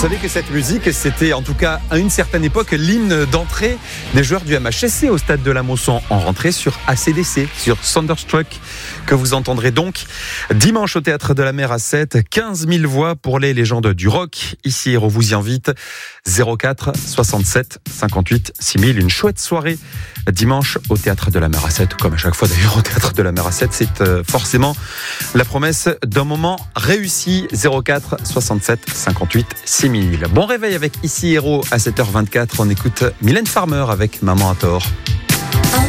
savez que cette musique, c'était en tout cas à une certaine époque l'hymne d'entrée des joueurs du MHSC au stade de la Mosson en rentrée sur AC/DC, sur Thunderstruck, que vous entendrez donc dimanche au Théâtre de la Mer à 7. 15 000 voix pour les légendes du rock. Ici, Héros vous y invite. 04 67 58 6000. Une chouette soirée dimanche au Théâtre de la Mer à 7. Comme à chaque fois d'ailleurs au Théâtre de la Mer à 7, c'est forcément la promesse d'un moment réussi. 04 67 58 6000. Bon réveil avec Ici Héros à 7h24. On écoute Mylène Farmer avec Maman à tort.